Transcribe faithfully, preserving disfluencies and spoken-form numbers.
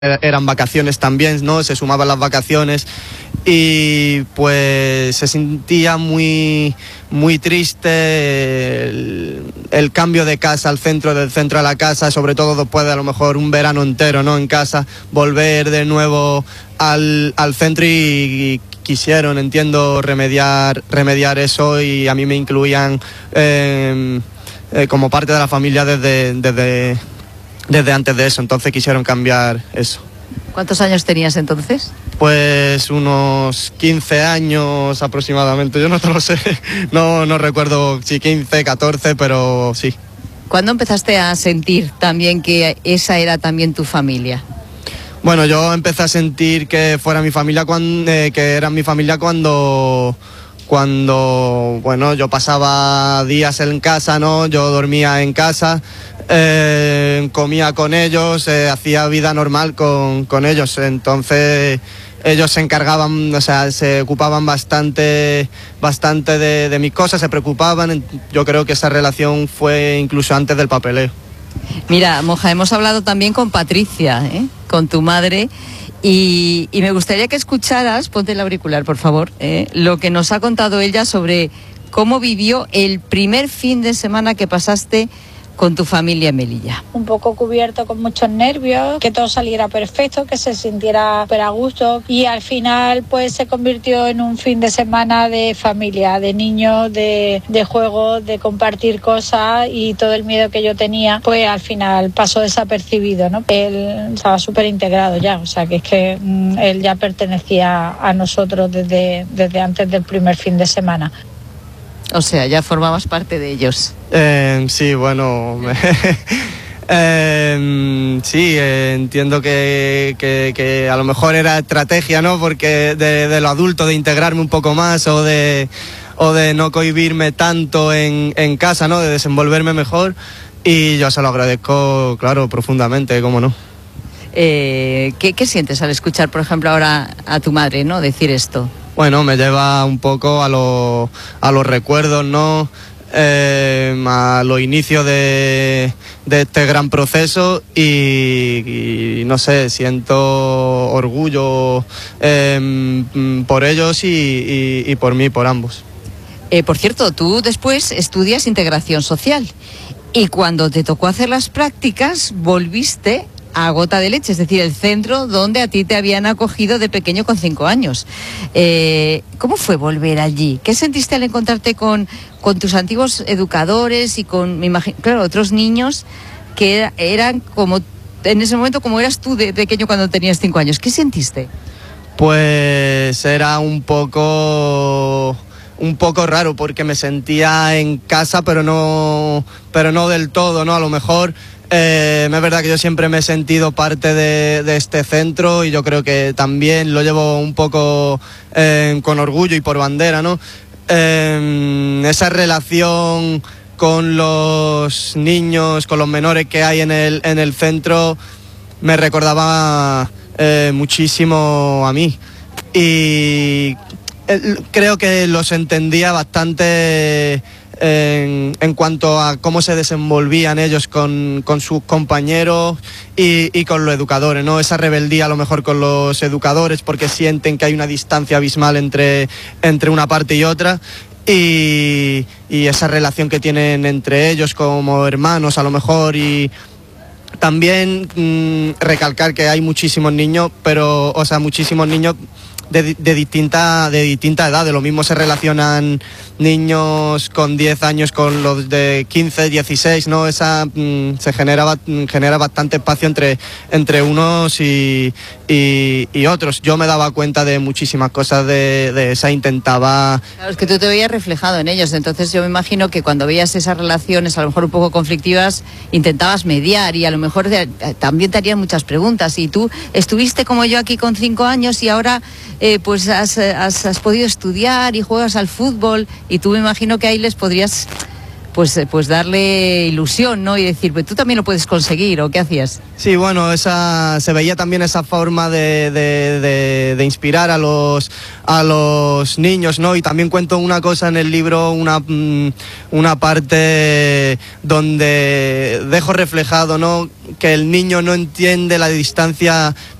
eran vacaciones también, ¿no? Se sumaban las vacaciones y pues se sentía muy, muy triste el, el cambio de casa al centro, del centro a la casa, sobre todo después de a lo mejor un verano entero, ¿no? En casa, volver de nuevo al, al centro y, y quisieron, entiendo, remediar, remediar eso y a mí me incluían eh, eh, como parte de la familia desde... desde desde antes de eso, entonces quisieron cambiar eso. ¿Cuántos años tenías entonces? Pues unos quince años aproximadamente, yo no te lo sé, no, no recuerdo si quince, catorce, pero sí. ¿Cuándo empezaste a sentir también que esa era también tu familia? Bueno, yo empecé a sentir que fuera mi familia, cuando, eh, que era mi familia cuando... cuando, bueno, yo pasaba días en casa, ¿no? Yo dormía en casa, eh, comía con ellos, eh, hacía vida normal con, con ellos, entonces ellos se encargaban, o sea, se ocupaban bastante, bastante de, de mis cosas, se preocupaban, yo creo que esa relación fue incluso antes del papeleo. Mira, Moja, hemos hablado también con Patricia, ¿eh? Con tu madre. Y, y me gustaría que escucharas, ponte el auricular por favor, eh, lo que nos ha contado ella sobre cómo vivió el primer fin de semana que pasaste con tu familia en Melilla. Un poco cubierto con muchos nervios, que todo saliera perfecto, que se sintiera a gusto y al final pues se convirtió en un fin de semana de familia, de niños, de, de juegos, de compartir cosas y todo el miedo que yo tenía pues al final pasó desapercibido, ¿no? Él estaba súper integrado ya, o sea que es que mmm, él ya pertenecía a nosotros desde, desde antes del primer fin de semana. O sea, ya formabas parte de ellos. Eh, sí, bueno, eh, sí, eh, entiendo que, que, que a lo mejor era estrategia, ¿no? Porque de, de lo adulto, de integrarme un poco más o de, o de no cohibirme tanto en, en casa, ¿no? De desenvolverme mejor y yo se lo agradezco, claro, profundamente, cómo no. Eh, ¿qué, ¿Qué sientes al escuchar, por ejemplo, ahora a tu madre, ¿no? Decir esto? Bueno, me lleva un poco a, lo, a los recuerdos, ¿no? Eh, a los inicios de, de este gran proceso y, y no sé, siento orgullo eh, por ellos y, y, y por mí, por ambos. Eh, por cierto, tú después estudias integración social y cuando te tocó hacer las prácticas volviste a Gota de Leche, es decir, el centro donde a ti te habían acogido de pequeño con cinco años. Eh, ¿Cómo fue volver allí? ¿Qué sentiste al encontrarte con, con tus antiguos educadores y con, me imagino, claro, otros niños que era, eran como, en ese momento, como eras tú de pequeño cuando tenías cinco años? ¿Qué sentiste? Pues era un poco... un poco raro porque me sentía en casa, pero no, pero no del todo, ¿no? A lo mejor... Eh, es verdad que yo siempre me he sentido parte de, de este centro y yo creo que también lo llevo un poco eh, con orgullo y por bandera, ¿no? Eh, esa relación con los niños, con los menores que hay en el, en el centro me recordaba eh, muchísimo a mí y eh, creo que los entendía bastante... En, en cuanto a cómo se desenvolvían ellos con, con sus compañeros y, y con los educadores, ¿no? Esa rebeldía a lo mejor con los educadores porque sienten que hay una distancia abismal entre, entre una parte y otra y, y esa relación que tienen entre ellos como hermanos a lo mejor y también mmm, recalcar que hay muchísimos niños, pero, o sea, muchísimos niños de, de distinta de distinta edad, de lo mismo se relacionan niños con diez años con los de quince, dieciséis, ¿no? Esa mmm, se genera genera bastante espacio entre entre unos y, y, y otros. Yo me daba cuenta de muchísimas cosas de, de esa, intentaba... Claro, es que tú te veías reflejado en ellos, entonces yo me imagino que cuando veías esas relaciones a lo mejor un poco conflictivas, intentabas mediar y a lo mejor te, también te harían muchas preguntas. Y tú estuviste como yo aquí con cinco años y ahora eh, pues has, has, has podido estudiar y juegas al fútbol y tú me imagino que ahí les podrías pues, pues darle ilusión, ¿no? Y decir, pues tú también lo puedes conseguir, ¿o qué hacías? Sí, bueno, esa, se veía también esa forma de, de, de, de inspirar a los, a los niños, ¿no? Y también cuento una cosa en el libro, una, una parte donde dejo reflejado, ¿no?, que el niño no entiende la distancia